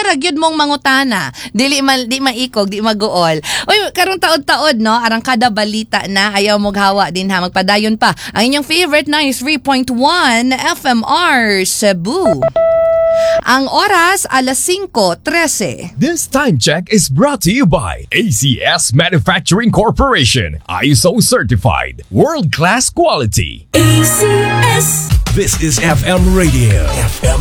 ra gyud mong mangutana. Di maikog, di maguol. Uy, karong taod-taod no, arang kada balita na ayaw mo hawa din ha, magpadayon pa. Ang inyong favorite 93.1 FMR Cebu. Ang oras alas 5:13. This time check is brought to you by ACS Manufacturing Corporation, ISO certified, world-class quality. ACS. This is FM Radio. FM